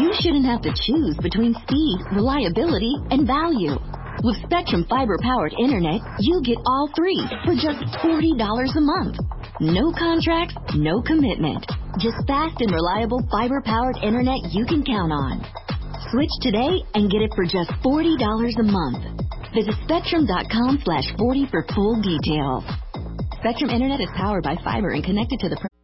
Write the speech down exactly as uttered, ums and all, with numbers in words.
you shouldn't have to choose between speed, reliability, and value. With Spectrum fiber-powered internet, you get all three for just forty dollars a month. No contracts, no commitment. Just fast and reliable fiber-powered internet you can count on. Switch today and get it for just forty dollars a month. Visit spectrum.com slash 40 for full details. Spectrum Internet is powered by fiber and connected to the